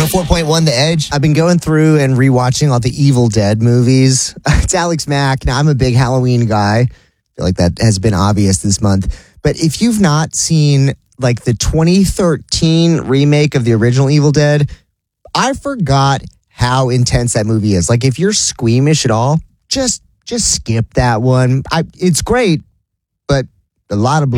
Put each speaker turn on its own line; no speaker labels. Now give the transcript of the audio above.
104.1 The Edge.
I've been going through and rewatching all the Evil Dead movies. It's Alex Mack. Now, I'm a big Halloween guy. I feel like that has been obvious this month. But if you've not seen like the 2013 remake of the original Evil Dead, I forgot how intense that movie is. Like, if you're squeamish at all, just skip that one. It's great, but a lot of